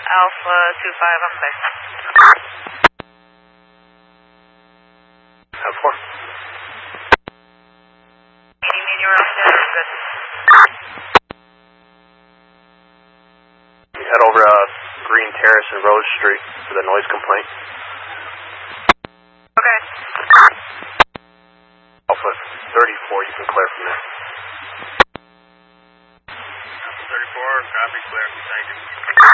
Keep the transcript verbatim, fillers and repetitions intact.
Alpha two five, I'm clear. Have four. Any mean you're on there? Good. Head over uh, Green Terrace and Rose Street for the noise complaint. Okay. Alpha thirty-four, you can clear from there.